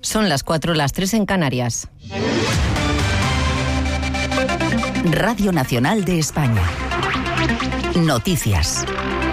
Son las 4, las 3 en Canarias. Radio Nacional de España. Noticias.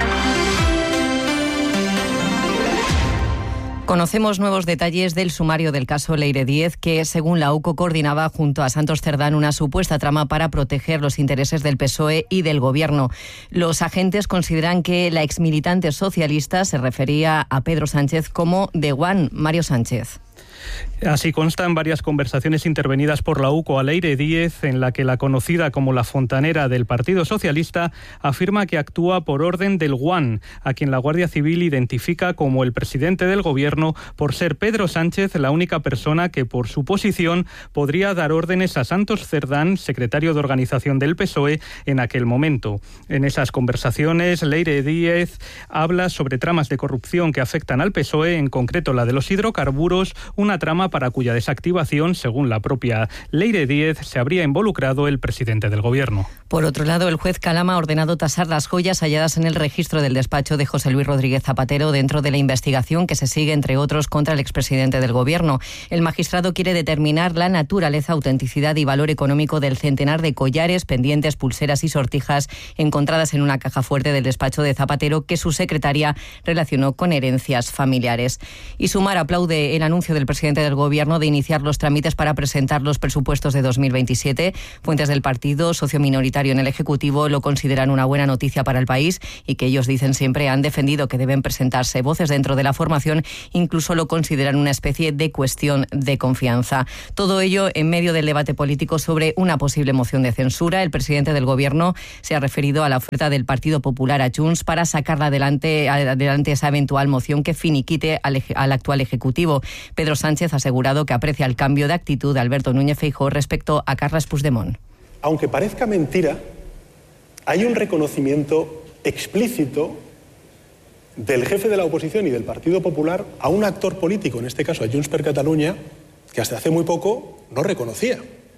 Conocemos nuevos detalles del sumario del caso Leire Díez, que, según la UCO, coordinaba junto a Santos Cerdán una supuesta trama para proteger los intereses del PSOE y del Gobierno. Los agentes consideran que la exmilitante socialista se refería a Pedro Sánchez como The One, Mario Sánchez. Así consta en varias conversaciones intervenidas por la UCO a Leire Díez, en la que la conocida como la fontanera del Partido Socialista afirma que actúa por orden del Guan, a quien la Guardia Civil identifica como el presidente del Gobierno por ser Pedro Sánchez la única persona que por su posición podría dar órdenes a Santos Cerdán, secretario de organización del PSOE en aquel momento. En esas conversaciones, Leire Díez habla sobre tramas de corrupción que afectan al PSOE, en concreto la de los hidrocarburos, una trama para cuya desactivación, según la propia Leire Díez, se habría involucrado el presidente del Gobierno. Por otro lado, el juez Calama ha ordenado tasar las joyas halladas en el registro del despacho de José Luis Rodríguez Zapatero dentro de la investigación que se sigue, entre otros, contra el expresidente del Gobierno. El magistrado quiere determinar la naturaleza, autenticidad y valor económico del centenar de collares, pendientes, pulseras y sortijas encontradas en una caja fuerte del despacho de Zapatero que su secretaria relacionó con herencias familiares. Y Sumar aplaude el anuncio del presidente del Gobierno de iniciar los trámites para presentar los presupuestos de 2027. Fuentes del partido, socio minoritario en el Ejecutivo, lo consideran una buena noticia para el país y que ellos dicen siempre han defendido que deben presentarse. Voces dentro de la formación incluso lo consideran una especie de cuestión de confianza. Todo ello en medio del debate político sobre una posible moción de censura. El presidente del Gobierno se ha referido a la oferta del Partido Popular a Junts para sacarla adelante esa eventual moción que finiquite al actual Ejecutivo. Pedro Sánchez ha asegurado que aprecia el cambio de actitud de Alberto Núñez Feijóo respecto a Carles Puigdemont. Aunque parezca mentira, hay un reconocimiento explícito del jefe de la oposición y del Partido Popular a un actor político, en este caso a Junts per Catalunya, que hasta hace muy poco no reconocía.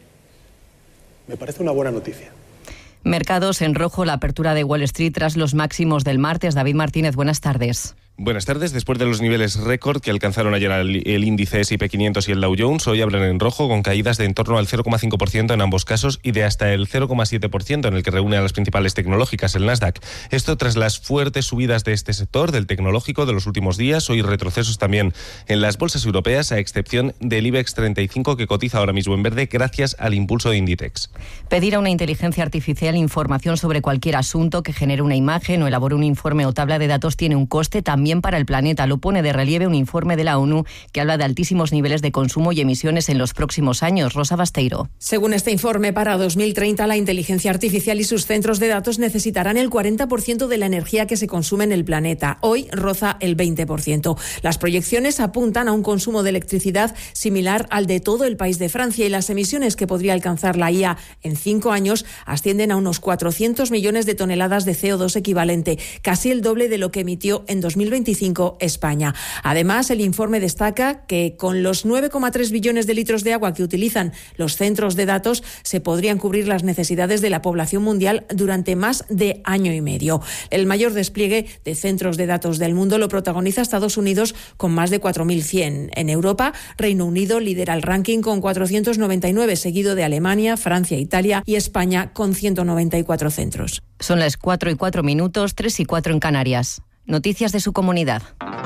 Me parece una buena noticia. Mercados en rojo, la apertura de Wall Street tras los máximos del martes. David Martínez, buenas tardes. Buenas tardes. Después de los niveles récord que alcanzaron ayer el índice S&P 500 y el Dow Jones, hoy abren en rojo con caídas de en torno al 0,5% en ambos casos y de hasta el 0,7% en el que reúne a las principales tecnológicas, el Nasdaq. Esto tras las fuertes subidas de este sector, del tecnológico, de los últimos días. Hoy retrocesos también en las bolsas europeas, a excepción del IBEX 35, que cotiza ahora mismo en verde gracias al impulso de Inditex. Pedir a una inteligencia artificial información sobre cualquier asunto que genere una imagen o elabore un informe o tabla de datos tiene un coste también para el planeta. Lo pone de relieve un informe de la ONU que habla de altísimos niveles de consumo y emisiones en los próximos años. Rosa Basteiro. Según este informe, para 2030 la inteligencia artificial y sus centros de datos necesitarán el 40% de la energía que se consume en el planeta. Hoy roza el 20%. Las proyecciones apuntan a un consumo de electricidad similar al de todo el país de Francia y las emisiones que podría alcanzar la IA en 5 años ascienden a unos 400 millones de toneladas de CO2 equivalente, casi el doble de lo que emitió en 2025 España. Además, el informe destaca que con los 9,3 billones de litros de agua que utilizan los centros de datos se podrían cubrir las necesidades de la población mundial durante más de año y medio. El mayor despliegue de centros de datos del mundo lo protagoniza Estados Unidos con más de 4.100. En Europa, Reino Unido lidera el ranking con 499, seguido de Alemania, Francia, Italia y España con 194 centros. Son las 4:04, 3:04 en Canarias. Noticias de su comunidad.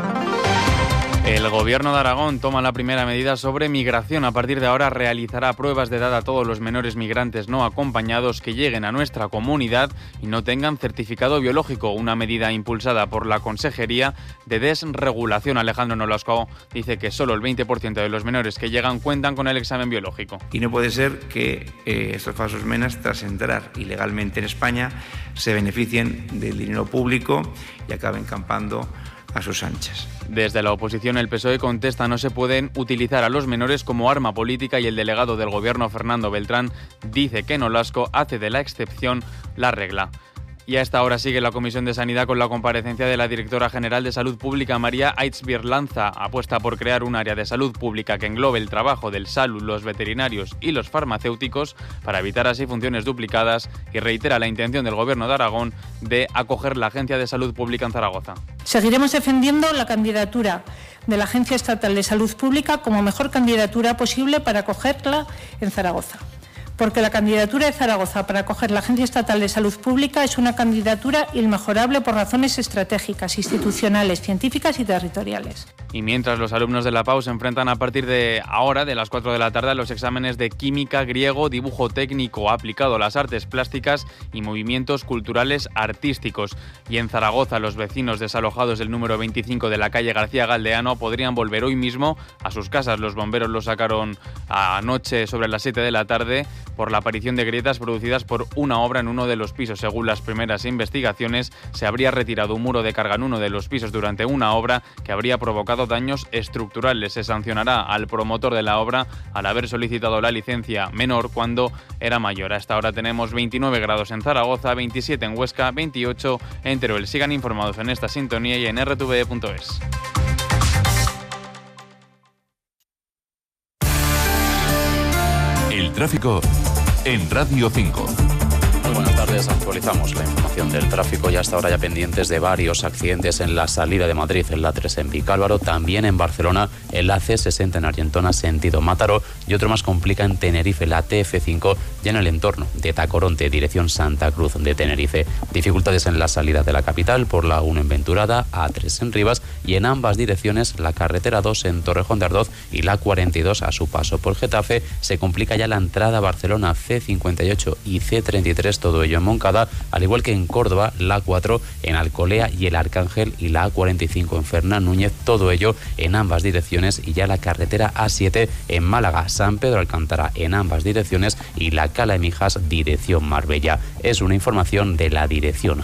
El Gobierno de Aragón toma la primera medida sobre migración. A partir de ahora realizará pruebas de edad a todos los menores migrantes no acompañados que lleguen a nuestra comunidad y no tengan certificado biológico. Una medida impulsada por la Consejería de Desregulación. Alejandro Nolasco dice que solo el 20% de los menores que llegan cuentan con el examen biológico. Y no puede ser que estos falsos menas, tras entrar ilegalmente en España, se beneficien del dinero público y acaben campando a sus anchas. Desde la oposición, el PSOE contesta: no se pueden utilizar a los menores como arma política, y el delegado del Gobierno, Fernando Beltrán, dice que Nolasco hace de la excepción la regla. Y a esta hora sigue la Comisión de Sanidad con la comparecencia de la directora general de Salud Pública, María Aitzbir-Lanza. Apuesta por crear un área de salud pública que englobe el trabajo del SALU, los veterinarios y los farmacéuticos para evitar así funciones duplicadas, y reitera la intención del Gobierno de Aragón de acoger la Agencia de Salud Pública en Zaragoza. Seguiremos defendiendo la candidatura de la Agencia Estatal de Salud Pública como mejor candidatura posible para acogerla en Zaragoza. Porque la candidatura de Zaragoza para acoger la Agencia Estatal de Salud Pública es una candidatura inmejorable por razones estratégicas, institucionales, científicas y territoriales. Y mientras los alumnos de la PAU se enfrentan a partir de ahora, de las 4 de la tarde, a los exámenes de química, griego, dibujo técnico aplicado a las artes plásticas y movimientos culturales artísticos. Y en Zaragoza, los vecinos desalojados del número 25 de la calle García Galdeano podrían volver hoy mismo a sus casas. Los bomberos lo sacaron anoche sobre las 7 de la tarde por la aparición de grietas producidas por una obra en uno de los pisos. Según las primeras investigaciones, se habría retirado un muro de carga en uno de los pisos durante una obra que habría provocado daños estructurales. Se sancionará al promotor de la obra al haber solicitado la licencia menor cuando era mayor. A esta hora tenemos 29 grados en Zaragoza, 27 en Huesca, 28 en Teruel. Sigan informados en esta sintonía y en rtve.es. El tráfico en Radio 5. Muy buenas tardes, actualizamos la información del tráfico y hasta ahora ya pendientes de varios accidentes en la salida de Madrid, en la 3 en Vicálvaro, también en Barcelona, en la C60 en Argentona, sentido Mataró, y otro más complica en Tenerife, la TF5, ya en el entorno de Tacoronte, dirección Santa Cruz de Tenerife. Dificultades en la salida de la capital por la 1 en Venturada, A3 en Rivas y en ambas direcciones la carretera 2 en Torrejón de Ardoz y la 42 a su paso por Getafe. Se complica ya la entrada a Barcelona, C58 y C33, todo ello en Moncada, al igual que en Córdoba, la 4 en Alcolea y el Arcángel y la A45 en Fernán Núñez, todo ello en ambas direcciones, y ya la carretera A7 en Málaga, San Pedro Alcántara en ambas direcciones y la Cala de Mijas, dirección Marbella. Es una información de la Dirección